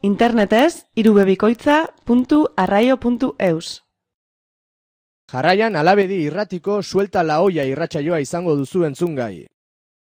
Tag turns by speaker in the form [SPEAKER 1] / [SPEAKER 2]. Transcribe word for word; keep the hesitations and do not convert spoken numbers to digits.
[SPEAKER 1] Internetez irubebikoitza puntu arraio puntu eus.
[SPEAKER 2] Jarraian Alabedi irratiko suelta la olla irratsaioa izango duzu entzungai.